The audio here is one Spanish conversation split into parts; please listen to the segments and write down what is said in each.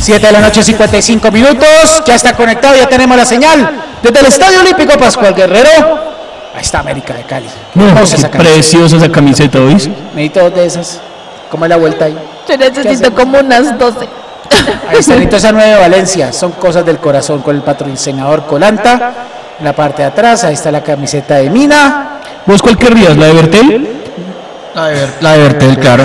7 de la noche, 55 minutos. Ya está conectado, ya tenemos la señal desde el Estadio Olímpico Pascual Guerrero. Ahí está América de Cali. No, qué preciosa esa camiseta, ¿oís? Necesito dos de esas. ¿Cómo es la vuelta ahí? Yo necesito como unas 12. Ahí está, necesito esa 9 de Valencia. Son cosas del corazón con el patrocinador Colanta. En la parte de atrás, ahí está la camiseta de Mina. ¿Vos cuál querrías? ¿La de Bertel? La de Bertel, claro.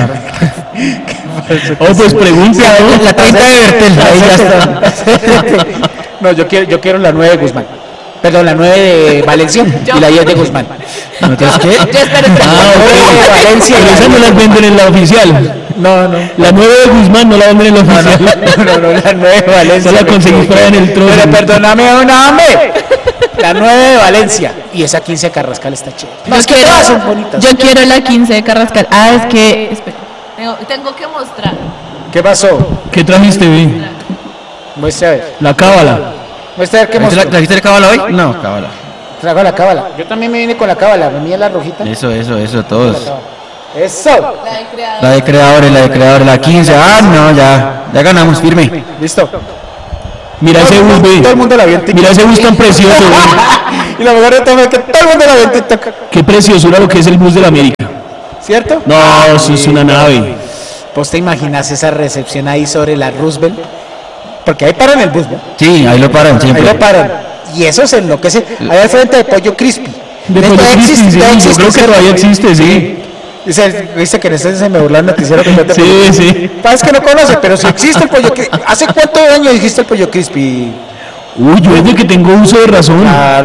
Oh, pues pregunta, ¿no? La 30 de Bertel, ahí ya está. No, yo quiero la 9 de Guzmán. Perdón, la 9 de Valencia y la 10 de Guzmán. ¿No te qué? Yo espero Ok. Valencia. Pero esa no las venden en la oficial. No. La 9 de Guzmán no la venden en la oficial. No, la 9 de Valencia. No la conseguís para en el trozo. Pero perdóname una, hombre. La 9 de Valencia. Y esa 15 de Carrascal está chévere. Más que todas son bonitas. Yo quiero la 15 de Carrascal. Es que... Espera, tengo que mostrar. ¿Qué pasó? ¿Qué trajiste, vi? Muestra a ver. La cábala. Muestra a ver qué mostró. ¿Trajiste la cábala hoy? No, cábala. Trajo la cábala. Yo también me vine con la cábala. Me mía la rojita. Eso, todos. Eso. La de creadores, la 15. No, ya ganamos, firme. Listo. Mira ese bus, ve. Todo el mundo la vio en TikTok. Mira ese bus tan precioso, ve. Y lo mejor de todo es que todo el mundo la vio en TikTok. Qué preciosura lo que es el bus de la América. ¿Cierto? No, eso es una nave. ¿Vos te imaginas esa recepción ahí sobre la Roosevelt? Porque ahí paran el bus, ¿no? Sí, ahí lo paran siempre. Ahí lo paran. Y eso se enloquece. Ahí al frente de Pollo Crispy. De Pollo Crispy, sí, yo creo que todavía existe, sí. Dice que en este se me burla el noticiero que yo te Sí. Parece que no conoce, pero si existe el Pollo Crispy. ¿Hace cuántos años dijiste el Pollo Crispy? Uy, yo desde que tengo uso de razón.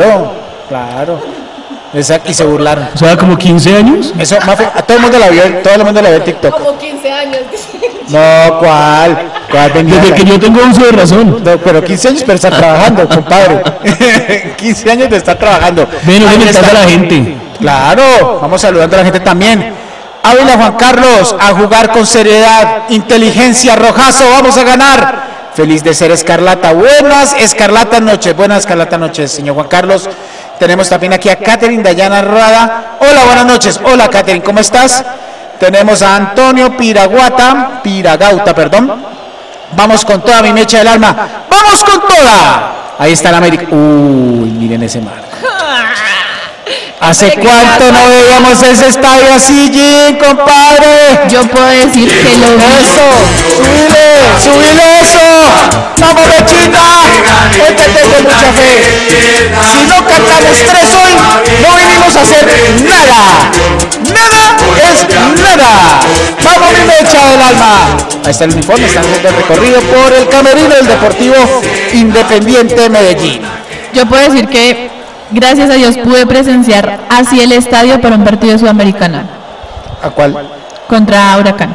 Claro. Exacto, y se burlaron. O sea, como 15 años. Eso, Mafe, a todo el mundo la vio en TikTok. Como 15 años. No, ¿cuál? Desde que yo tengo uso de razón. No, pero 15 años pero estar trabajando, compadre. 15 años de estar trabajando. Ven, no le a la gente. Claro, vamos saludando a la gente también. Ávila Juan Carlos, a jugar con seriedad, inteligencia, rojazo, vamos a ganar. Feliz de ser Escarlata. Buenas Escarlata noches, señor Juan Carlos. Tenemos también aquí a Catherine Dayana Rada. Hola, buenas noches. Hola, Catherine, ¿cómo estás? Tenemos a Antonio Piragauta. Vamos con toda mi mecha del alma. ¡Vamos con toda! Ahí está la América. Uy, miren ese mar. ¿Hace cuánto no veíamos ese estadio así, Jim, compadre? Yo puedo decir que lo vi. ¡Eso! ¡Subile eso! ¡Vamos, China! Hoy te tengo mucha fe. Si no cantamos 3 hoy, no vinimos a hacer nada. Nada es nada. ¡Vamos, mi mecha del alma! Ahí está el uniforme, están haciendo el recorrido por el camerino del Deportivo Independiente Medellín. Yo puedo decir que, gracias a Dios, pude presenciar así el estadio para un partido de Sudamericana. ¿A cuál? Contra Huracán.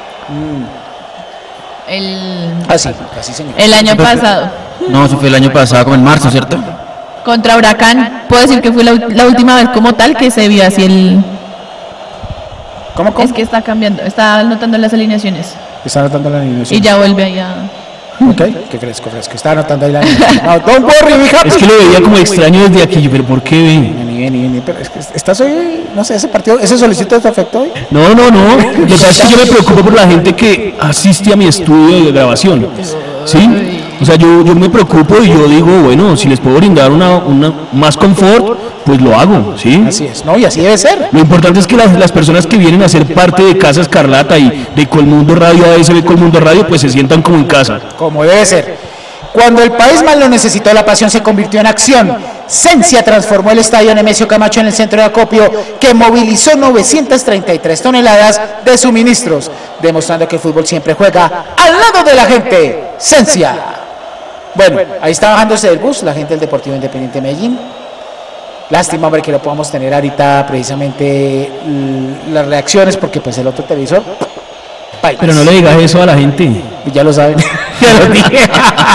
Así señor. El año pasado. No, eso fue el año pasado, como en marzo, ¿cierto? Contra Huracán. Puedo decir que fue la última vez como tal que se vio así el... ¿Cómo? Es que está cambiando, está anotando las alineaciones. Está anotando la alineación. Y ya vuelve ahí a... Ok, qué fresco. Está anotando ahí la alineación. No, don't worry, mi happy. Es que lo veía como extraño desde aquí, pero ¿por qué Vení, pero es que estás hoy, no sé, ese solicitud te afectó hoy. No. Lo que pasa es que yo me preocupo por la gente que asiste a mi estudio de grabación. ¿Sí? O sea, yo me preocupo y yo digo, bueno, si les puedo brindar una más confort, pues lo hago, ¿sí? Así es, ¿no? Y así debe ser. Lo importante es que las personas que vienen a ser parte de Casa Escarlata y de Colmundo Radio, ASB Colmundo Radio, pues se sientan como en casa. Como debe ser. Cuando el país más lo necesitó, la pasión se convirtió en acción. Sensia transformó el estadio Nemesio Camacho en el centro de acopio que movilizó 933 toneladas de suministros, demostrando que el fútbol siempre juega al lado de la gente. Sensia. Bueno, ahí está bajándose del bus la gente del Deportivo Independiente Medellín. Lástima, hombre, que no podamos tener ahorita precisamente las reacciones porque pues el otro televisor... Pero no le digas eso a la gente. Ya lo saben. Ya lo dije.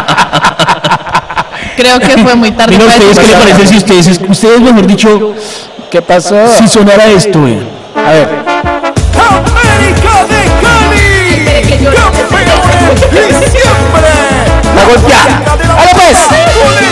Creo que fue muy tarde. Mira, ¿ustedes qué les parece si ustedes mejor dicho, qué pasó? Si sonara esto, A ver. ¡América de Cali! ¡Campeones de siempre! La golpeada. ¡A la pues!